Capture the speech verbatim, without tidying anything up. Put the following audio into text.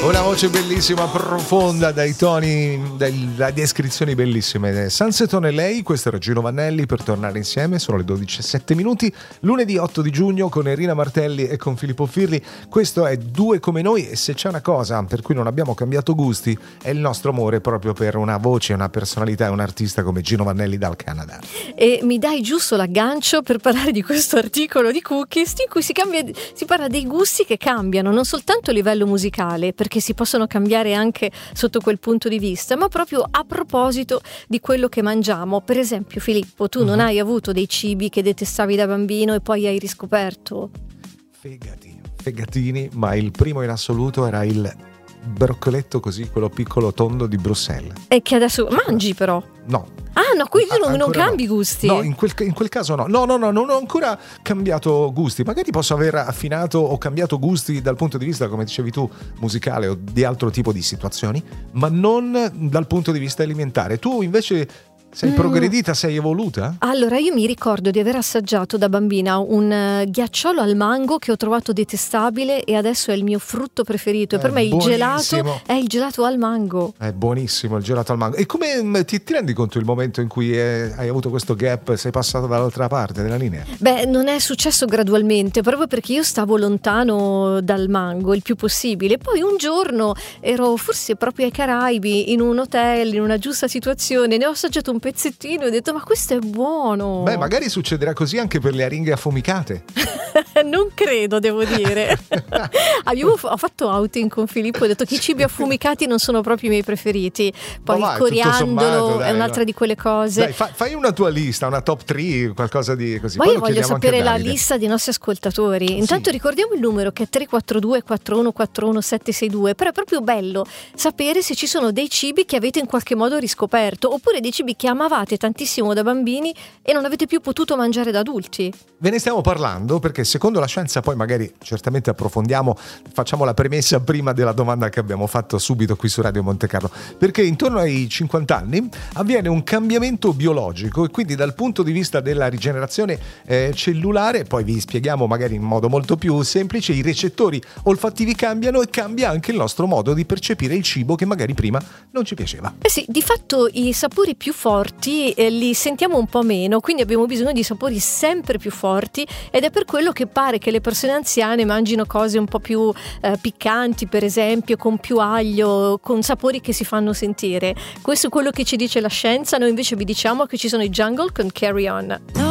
Una voce bellissima, profonda, dai toni, dalle descrizioni bellissime. Sunset on L A, questo era Gino Vannelli per tornare insieme, sono le dodici e sette minuti, lunedì otto di giugno con Erina Martelli e con Filippo Firri. Questo è Due come noi e se c'è una cosa per cui non abbiamo cambiato gusti è il nostro amore proprio per una voce, una personalità e un artista come Gino Vannelli dal Canada. E mi dai giusto l'aggancio per parlare di questo articolo di Cookies in cui si, cambia, si parla dei gusti che cambiano, non soltanto a livello musicale, perché si possono cambiare anche sotto quel punto di vista, ma proprio a proposito di quello che mangiamo. Per esempio, Filippo, tu uh-huh. non hai avuto dei cibi che detestavi da bambino e poi hai riscoperto? Fegatini, fegatini, ma il primo in assoluto era il broccoletto così, quello piccolo tondo di Bruxelles. E che adesso mangi però? No. Ah no, quindi ah, non, non cambi no. gusti? No, in quel, in quel caso no. No, no, no, non ho ancora cambiato gusti. Magari posso aver affinato o cambiato gusti dal punto di vista, come dicevi tu, musicale o di altro tipo di situazioni, ma non dal punto di vista alimentare. Tu invece sei mm. progredita, sei evoluta? Allora, io mi ricordo di aver assaggiato da bambina un uh, ghiacciolo al mango che ho trovato detestabile e adesso è il mio frutto preferito. E per me il gelato è il gelato al mango. È buonissimo il gelato al mango. E come ti, ti rendi conto il momento in cui è, hai avuto questo gap, sei passato dall'altra parte della linea? Beh, non è successo gradualmente, proprio perché io stavo lontano dal mango il più possibile. Poi un giorno ero forse proprio ai Caraibi, in un hotel, in una giusta situazione, ne ho assaggiato un pezzettino e ho detto ma questo è buono. Beh, magari succederà così anche per le aringhe affumicate. Non credo, devo dire. Abbiamo, ho fatto outing con Filippo e ho detto che i cibi affumicati non sono proprio i miei preferiti. Poi vai, il coriandolo sommato, dai, è un'altra no. di quelle cose. Dai, fa, fai una tua lista, una top tre, qualcosa di così. Ma Poi io voglio sapere la lista dei nostri ascoltatori. Intanto sì. Ricordiamo il numero che è tre quattro due quattro uno quattro uno sette sei due. Però è proprio bello sapere se ci sono dei cibi che avete in qualche modo riscoperto, oppure dei cibi che amavate tantissimo da bambini e non avete più potuto mangiare da adulti. Ve ne stiamo parlando perché secondo la scienza, poi magari certamente approfondiamo, facciamo la premessa prima della domanda che abbiamo fatto subito qui su Radio Monte Carlo, perché intorno ai cinquanta anni avviene un cambiamento biologico e quindi dal punto di vista della rigenerazione eh, cellulare, poi vi spieghiamo magari in modo molto più semplice, i recettori olfattivi cambiano e cambia anche il nostro modo di percepire il cibo che magari prima non ci piaceva. Eh sì, di fatto i sapori più forti eh, li sentiamo un po' meno, quindi abbiamo bisogno di sapori sempre più forti ed è per quello che pare che le persone anziane mangino cose un po' più eh, piccanti, per esempio, con più aglio, con sapori che si fanno sentire. Questo è quello che ci dice la scienza. Noi invece vi diciamo che ci sono i Jungle con Carry On.